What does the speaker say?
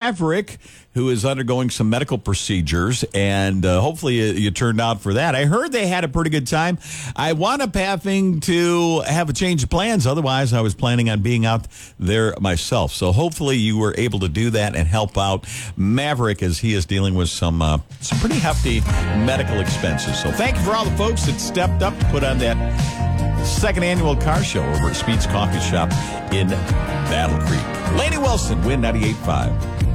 Maverick, who is undergoing some medical procedures, and hopefully you turned out for that. I heard they had a pretty good time. I wound up having to have a change of plans. Otherwise, I was planning on being out there myself. So hopefully you were able to do that and help out Maverick as he is dealing with some pretty hefty medical expenses. So thank you for all the folks that stepped up to put on that second annual car show over at Speed's Coffee Shop in Battle Creek. Laney Wilson, Win 98.5.